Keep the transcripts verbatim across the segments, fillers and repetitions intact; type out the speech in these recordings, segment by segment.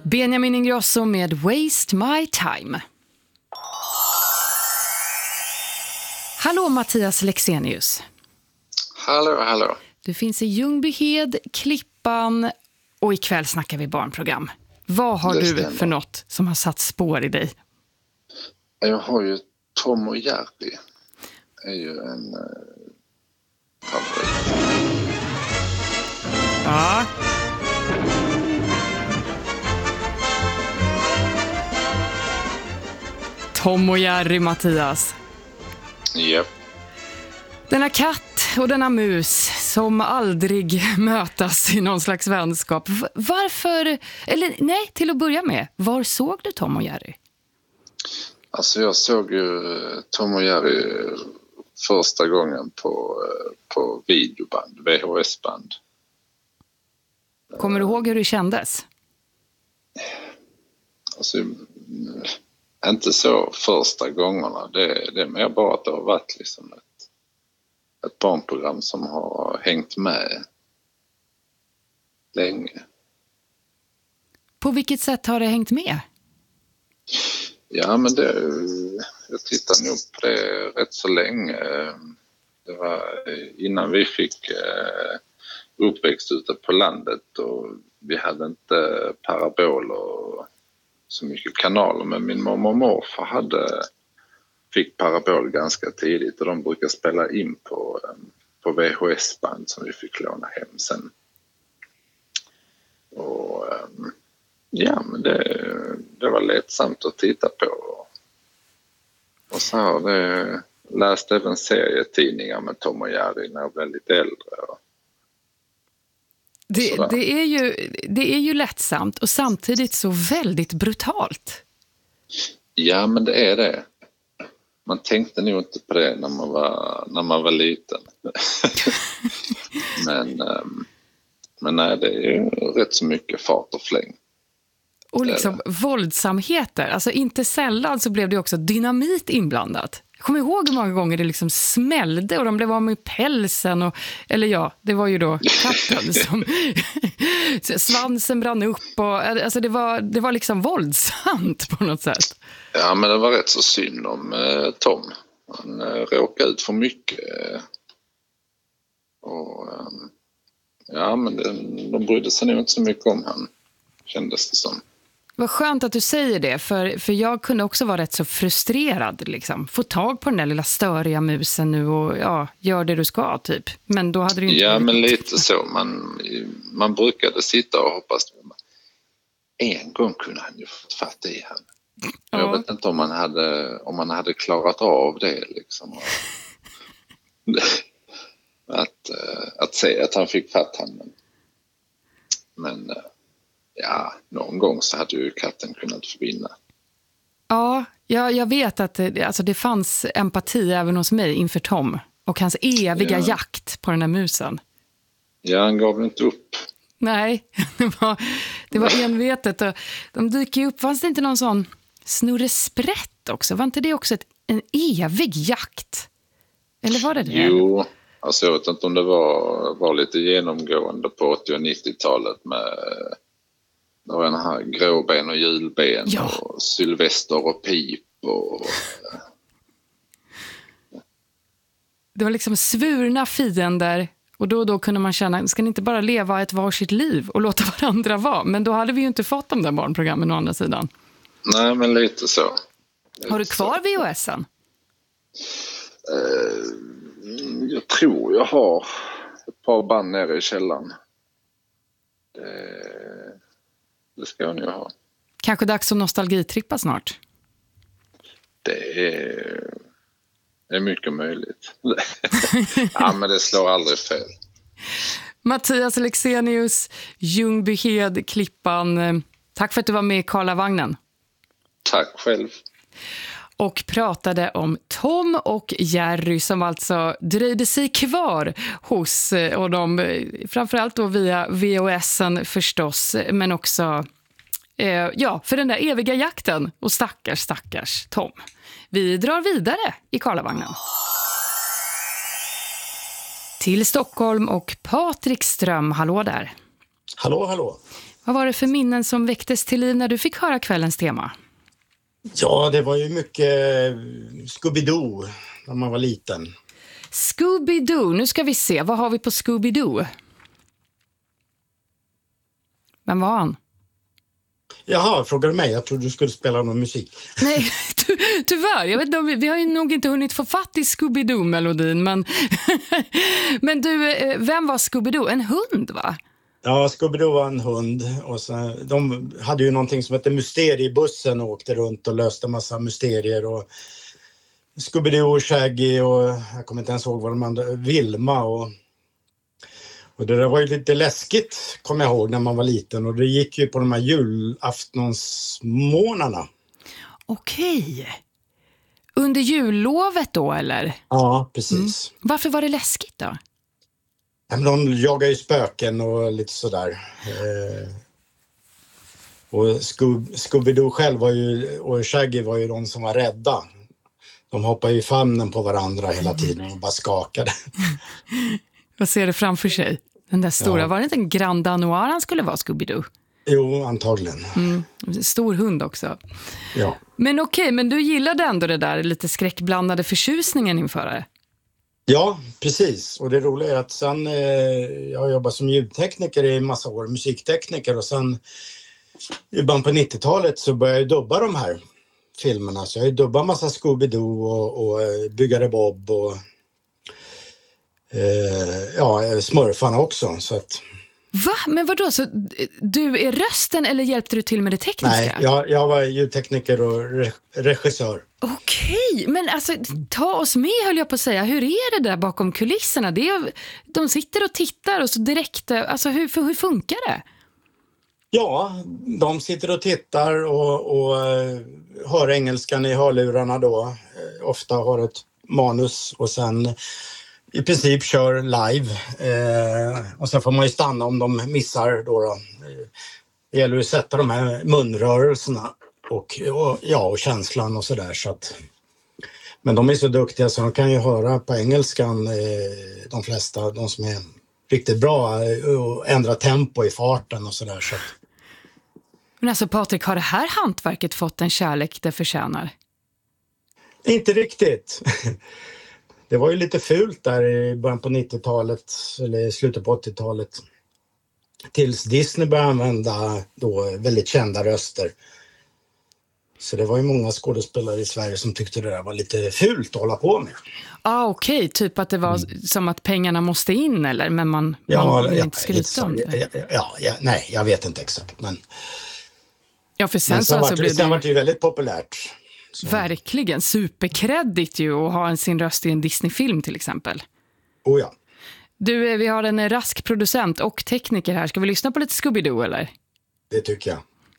Benjamin Ingrosso med Waste My Time. Hallå Mattias Lexenius. Hallå, hallå. Du finns i Ljungbyhed, Klippan och ikväll snackar vi barnprogram. Vad har det du stämmer. För något som har satt spår i dig? Jag har ju Tom och Jerry. Det är ju en uh, favorit. Ja. Tom och Jerry, Mattias. Japp. Yep. Denna katt och denna mus som aldrig mötas i någon slags vänskap. Varför, eller nej, till att börja med, var såg du Tom och Jerry? Alltså jag såg ju Tom och Jerry första gången på, på videoband, V H S-band. Kommer du ihåg hur det kändes? Alltså, inte så första gångerna. Det, det är mer bara att det har varit liksom ett, ett barnprogram som har hängt med länge. På vilket sätt har det hängt med? Ja, men det, jag tittade nog på det rätt så länge. Det var innan vi fick uppväxt ute på landet och vi hade inte paraboler och så mycket kanaler, men min mamma och morfar hade, fick parabol ganska tidigt och de brukar spela in på, på V H S-band som vi fick låna hem sen. Och ja, men det, det var lättsamt att titta på. Och så har det läst även serietidningar med Tom och Jerry när jag blev lite äldre. Det, det, är ju, det är ju lättsamt och samtidigt så väldigt brutalt. Ja, men det är det. Man tänkte nog inte på det när man var, när man var liten. men, men nej, det är ju rätt så mycket fart och fläng. Och liksom våldsamheter. Alltså inte sällan så blev det också dynamit inblandat. Jag kommer ihåg hur många gånger det liksom smällde och de blev av med pälsen. Och, eller ja, det var ju då katten som svansen brann upp. Och, alltså det var, det var liksom våldsamt på något sätt. Ja, men det var rätt så synd om eh, Tom. Han eh, råkade ut för mycket. Eh, och eh, ja, men det, de brydde sig nog inte så mycket om han, kändes det som. Vad skönt att du säger det, för, för jag kunde också vara rätt så frustrerad. Liksom. Få tag på den där lilla störiga musen nu och ja, gör det du ska typ. Men då hade du inte... Ja, men lite så. Man, man brukade sitta och hoppas. En gång kunde han ju fått fatt i han. Ja. Jag vet inte om man hade, om man hade klarat av det liksom. att, att säga att han fick fatt han. Men... Ja, någon gång så hade ju katten kunnat förbinda. Ja, jag, jag vet att det, alltså det fanns empati även hos mig inför Tom. Och hans eviga ja. jakt på den där musen. Ja, han gav inte upp. Nej, det var, det var envetet. Och de dyker ju upp. Fanns det inte någon sån snurresprätt också? Var inte det också ett, en evig jakt? Eller var det det? Jo, alltså jag vet inte om det var, var lite genomgående på åttio- och nittiotalet med... Det var den här gråben och julben ja. och Sylvester och Pip och... Det var liksom svurna fiender och då och då kunde man känna, ska ni inte bara leva ett varsitt liv och låta varandra vara? Men då hade vi ju inte fått de där barnprogrammen å andra sidan. Nej, men lite så. Lite Har du kvar så. V H S-en? Uh, jag tror jag har ett par band nere i källaren. Det... Det ska jag nu ha. Kanske dags att nostalgitrippa snart. Det är, det är mycket möjligt. Ja, men det slår aldrig fel. Mattias Lexenius, Ljungbyhed, Klippan. Tack för att du var med i Karlavagnen. Tack själv. Och pratade om Tom och Jerry som alltså dröjde sig kvar hos och de, framförallt då via V H S-en förstås, men också eh, ja, för den där eviga jakten. Och stackars, stackars Tom. Vi drar vidare i Karlavagnen. Till Stockholm och Patrik Ström, hallå där. Hallå, hallå. Vad var det för minnen som väcktes till liv när du fick höra kvällens tema? Ja, det var ju mycket Scooby-Doo när man var liten. Scooby-Doo, nu ska vi se. Vad har vi på Scooby-Doo? Vem var han? Jaha, frågar du mig? Jag trodde du skulle spela någon musik. Nej, ty- tyvärr. Jag vet inte, vi har ju nog inte hunnit få fatt i Scooby-Doo-melodin. Men, men du, vem var Scooby-Doo? En hund, va? Ja, Scooby-Doo var en hund. Och så, de hade ju någonting som hette mysteriebussen och åkte runt och löste massa mysterier. Och Scooby-Doo och Shaggy och jag kommer inte ens ihåg vad de andra, Vilma och... Och det där var ju lite läskigt, kommer jag ihåg, när man var liten. Och det gick ju på de här julaftonsmånaderna. Okej. Under jullovet då, eller? Ja, precis. Mm. Varför var det läskigt då? Ja, men de jagar ju spöken och lite sådär. Eh, och Scoob- Scooby-Doo själv var ju, och Shaggy var ju de som var rädda. De hoppade i famnen på varandra hela tiden och bara skakade. Vad ser du framför sig? Den där stora, ja. Var det inte en Grand Danois han skulle vara, Scooby-Doo? Jo, antagligen. Mm. Stor hund också. Ja. Men okej, okay, men du gillade ändå det där lite skräckblandade förtjusningen inför det? Ja, precis. Och det roliga är att sen, eh, jag har jobbat som ljudtekniker i en massa år, musiktekniker, och sen i början på nittiotalet så började jag dubba de här filmerna. Så jag har ju dubbat massa Scooby-Doo och, och Byggare Bob och eh, ja, Smurfarna också. Så att... Va? Men vadå? Så du är rösten eller hjälpte du till med det tekniska? Nej, jag, jag var ljudtekniker och re- regissör. Okej, men alltså ta oss med, höll jag på att säga. Hur är det där bakom kulisserna? Det är, de sitter och tittar och så direkt, alltså hur, hur funkar det? Ja, de sitter och tittar och, och hör engelskan i hörlurarna då. Ofta har ett manus och sen i princip kör live. Eh, och sen får man ju stanna om de missar då. då. Det gäller att sätta de här munrörelserna och, och, ja, och känslan och sådär. Så att, men de är så duktiga så de kan ju höra på engelskan, eh, de flesta, de som är riktigt bra, och ändra tempo i farten och sådär. Så. Men alltså Patrik, har det här hantverket fått en kärlek det förtjänar? Inte riktigt. Det var ju lite fult där i början på nittiotalet eller slutet på åttiotalet. Tills Disney började använda då väldigt kända röster. Så det var ju många skådespelare i Sverige som tyckte det där var lite fult att hålla på med. Ah, okej, okay. Typ att det var mm. som att pengarna måste in eller, men man, ja, man vill ja, inte skryta om det. Ja, ja, ja, nej, jag vet inte exakt. Men, ja, för sen, men sen, så, var, så blev sen det var det ju väldigt populärt. Så. Verkligen, superkreddigt ju att ha sin röst i en Disney-film till exempel. Oh ja. Du, vi har en rask producent och tekniker här. Ska vi lyssna på lite Scooby-Doo eller? Det tycker jag.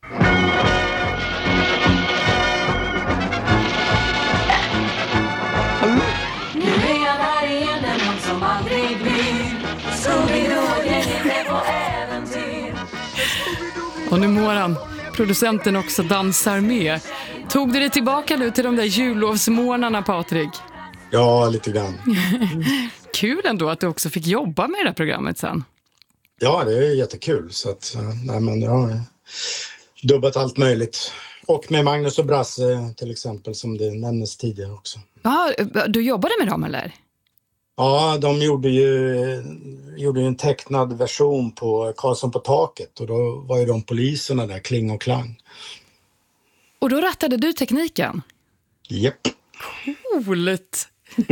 Nu är jag här igen, en man som aldrig blir. Scooby-Doo, gänget är på äventyr. Och nu mår han. Producenten också dansar med. Tog du dig tillbaka nu till de där jullovsmånaderna, Patrik? Ja, lite grann. Kul ändå att du också fick jobba med det där programmet sen. Ja, det är jättekul. Så att, nej, men jag har dubbat allt möjligt. Och med Magnus och Brasse till exempel, som det nämndes tidigare också. Ja, du jobbade med dem eller? Ja, de gjorde ju, gjorde ju en tecknad version på Karlsson på taket. Och då var ju de poliserna där, Kling och Klang. Och då rattade du tekniken? Japp. Coolt!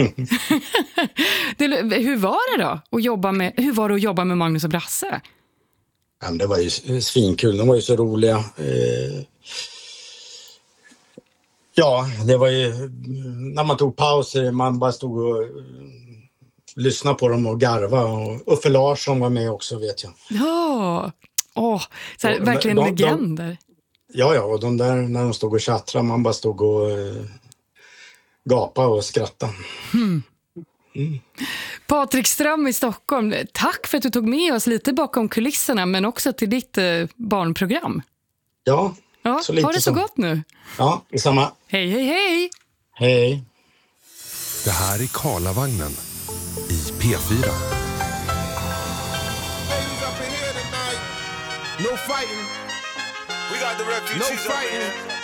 det, hur var det då att jobba med, hur var det att jobba med Magnus och Brasse? Ja, det var ju svinkul, de var ju så roliga. Eh, ja, det var ju när man tog pauser, man bara stod och uh, lyssnade på dem och garva. Och Uffe Larsson var med också, vet jag. Ja, åh, så här, verkligen de, legender. De, ja, ja, och de där när de stod och tjattrade, man bara stod och uh, gapa och skratta. Hmm. Mm. Patrik Ström i Stockholm, tack för att du tog med oss lite bakom kulisserna men också till ditt eh, barnprogram. Ja, ja så lite ha det så som. gott nu. Ja, detsamma. Hej, hej, hej! Hej. Det här är Karlavagnen i P fyra. No fighting. We got the refugees. No fighting.